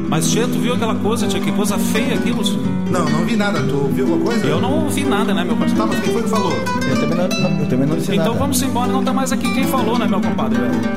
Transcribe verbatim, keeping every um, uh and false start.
Mas, tia, tu viu aquela coisa, tia? Que coisa feia aquilo, tia. Não, não vi nada. Tu viu alguma coisa? Eu não vi nada, né, meu parceiro? Tá, mas quem foi que falou? Eu também não, não, eu também não disse Então nada. vamos embora, não tá mais aqui quem falou, né, meu compadre, velho?